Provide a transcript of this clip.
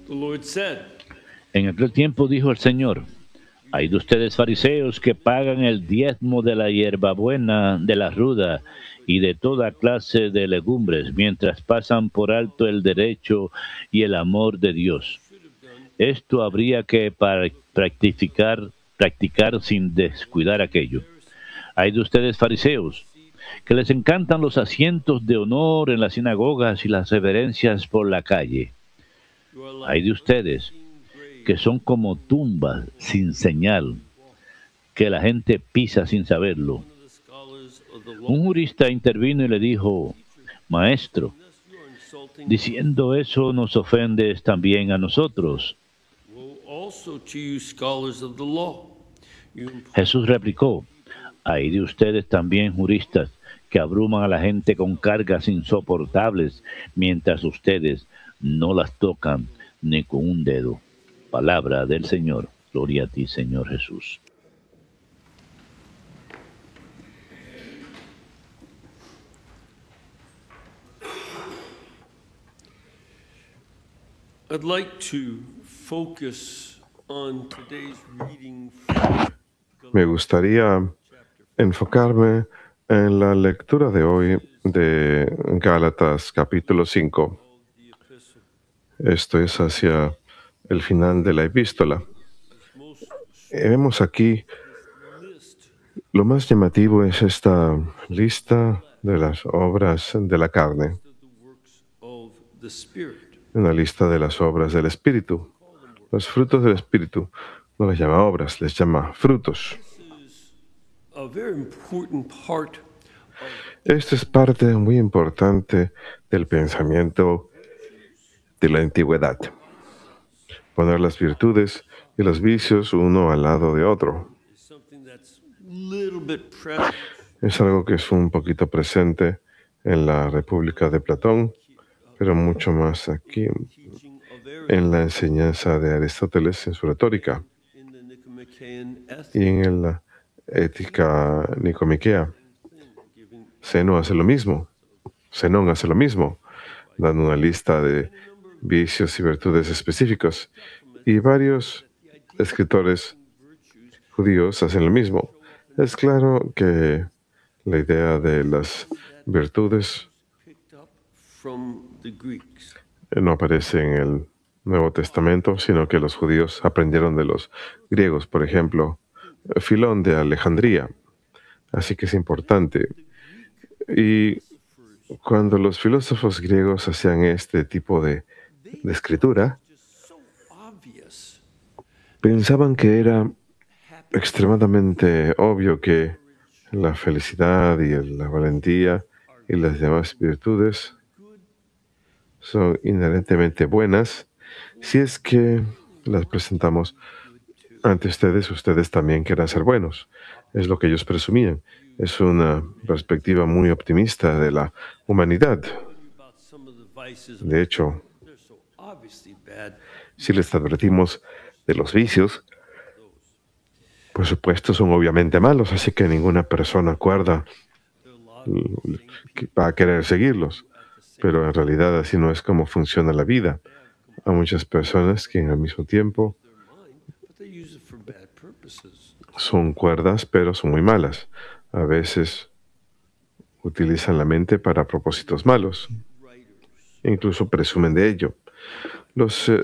The Lord said, En aquel tiempo dijo el Señor: hay de ustedes fariseos que pagan el diezmo de la hierbabuena, de la ruda y de toda clase de legumbres, mientras pasan por alto el derecho y el amor de Dios. Esto habría que practicar sin descuidar aquello. Hay de ustedes fariseos que les encantan los asientos de honor en las sinagogas y las reverencias por la calle. "You are Hay like de ustedes que son como tumbas sin señal, que la gente pisa sin saberlo. one of the scholars of the law." Un jurista intervino y le dijo: Maestro, Thus you are insulting diciendo eso nos ofendes también a nosotros. woe also to you, scholars of the law. You impose Jesús replicó: hay de ustedes también juristas que abruman a la gente con cargas insoportables, mientras ustedes no las tocan ni con un dedo. Palabra del Señor. Gloria a ti, Señor Jesús. I'd like to focus on today's reading from Me gustaría enfocarme en la lectura de hoy de Gálatas capítulo 5. the epistle. Esto es hacia el final de la epístola. Most Vemos aquí list lo más llamativo es esta lista de las obras de la carne, of the works of the Spirit. una lista de las obras del Espíritu. Los frutos del Espíritu no les llama obras, les llama frutos. This is a very important part Esto es parte muy importante del pensamiento de la antigüedad. Poner las virtudes y los vicios uno al lado de otro. is something that's a little bit present Es algo que es un poquito presente en la República de Platón, pero mucho más aquí teaching of Aristotle en la enseñanza de Aristóteles en su retórica in the Nicomachean Ethics. y en la ética nicomiquea. Giving Zenón hace lo mismo. Zenón hace lo mismo, dando una lista de vicios y virtudes específicos. Y varios escritores virtues judíos hacen lo mismo. Es claro que la idea de las virtudes picked up from the Greeks. no aparece en el Nuevo Testamento, sino que los judíos aprendieron de los griegos. Por ejemplo, Filón de Alejandría. Así que es importante. Y cuando los filósofos griegos hacían este tipo de escritura, Just so obvious. pensaban que era extremadamente obvio que la felicidad y la valentía y las demás virtudes son inherentemente buenas si es que las presentamos ante ustedes. Ustedes también quieran ser buenos. Es lo que ellos presumían. Es una perspectiva muy optimista de la humanidad. About some of the vices, De hecho, they're so obviously bad. si les advertimos de los vicios, por supuesto son obviamente malos, así que ninguna persona cuerda There are a lot of va a querer seguirlos. Pero en realidad así no es como funciona la vida. Hay muchas personas que al mismo tiempo their mind, but they use it for bad purposes. son cuerdas, pero son muy malas. A veces utilizan la mente para propósitos malos. Writers E incluso presumen de ello. Los